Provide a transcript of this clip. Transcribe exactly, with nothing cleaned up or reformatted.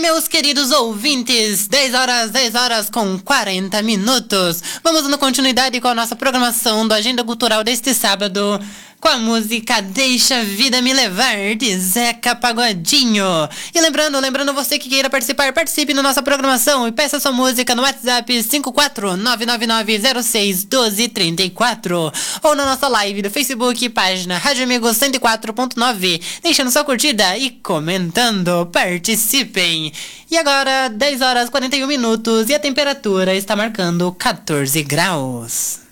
meus queridos ouvintes, dez horas, dez horas com quarenta minutos. Vamos dando continuidade com a nossa programação do Agenda Cultural deste sábado, com a música Deixa a Vida Me Levar, de Zeca Pagodinho. E lembrando, lembrando você que queira participar, participe na nossa programação e peça sua música no WhatsApp cinco quatro nove nove nove zero seis um dois três quatro ou na nossa live do Facebook, página Rádio Amigos cento e quatro ponto nove, deixando sua curtida e comentando. Participem! E agora, dez horas e quarenta e um minutos e a temperatura está marcando quatorze graus.